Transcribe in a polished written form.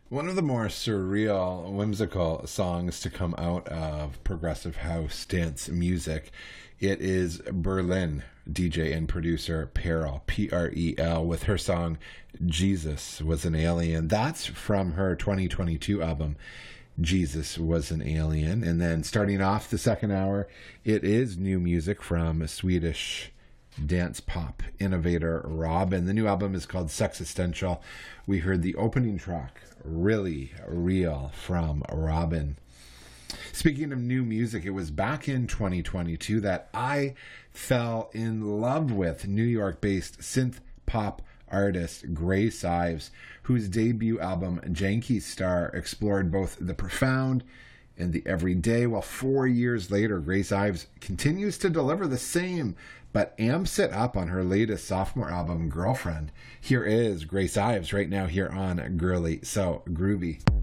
One of the more surreal, whimsical songs to come out of progressive house dance music. It is Berlin DJ and producer Perel, Prel, with her song Jesus Was an Alien. That's from her 2022 album, Jesus Was an Alien. And then starting off the second hour, it is new music from Swedish dance pop innovator Robin. The new album is called Sexistential. We heard the opening track, Really Real, from Robin. Speaking of new music, it was back in 2022 that I fell in love with New York-based synth pop artist Grace Ives, whose debut album Janky Star explored both the profound and the everyday. Well, 4 years later, Grace Ives continues to deliver the same, but amps it up on her latest sophomore album, Girlfriend. Here is Grace Ives right now here on Girly So Groovy.